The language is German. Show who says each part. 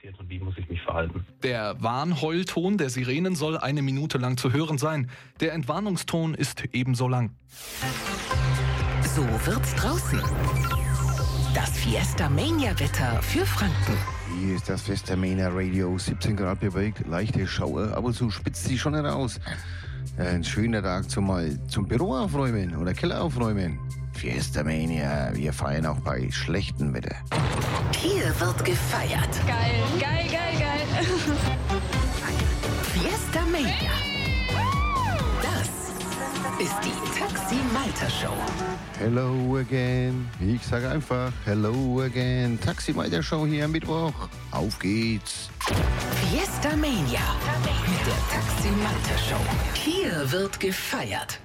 Speaker 1: passiert und wie muss ich mich verhalten.
Speaker 2: Der Warnheulton der Sirenen soll 1 Minute lang zu hören sein. Der Entwarnungston ist ebenso lang.
Speaker 3: So wird's draußen. Das Fiesta-Mania-Wetter für Franken.
Speaker 4: Hier ist das Fiesta-Mania Radio, 17 Grad bewölkt, leichte Schauer, ab und zu spitzt die Sonne raus. Ein schöner Tag zum Büro aufräumen oder Keller aufräumen. Fiesta-Mania, wir feiern auch bei schlechtem Wetter.
Speaker 3: Hier wird gefeiert.
Speaker 5: Geil, geil, geil, geil.
Speaker 3: Fiesta-Mania. Das ist die Taxi Malta Show.
Speaker 4: Hello again. Ich sage einfach Hello again. Taxi Malta Show hier am Mittwoch. Auf geht's.
Speaker 3: Fiesta Mania mit der Taxi Malta Show. Hier wird gefeiert.